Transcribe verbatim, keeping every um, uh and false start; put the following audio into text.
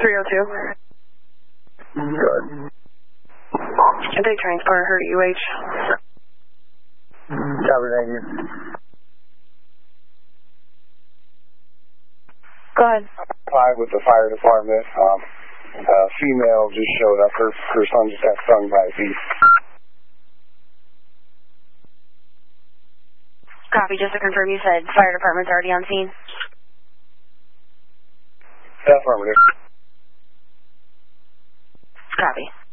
three oh two. Good. They transport her to U H. Copy, thank you. Go ahead. Five with the fire department. Um, a female just showed up. Her, her son just got stung by a bee. Copy, just to confirm, you said fire department's already on scene? Affirmative. Copy.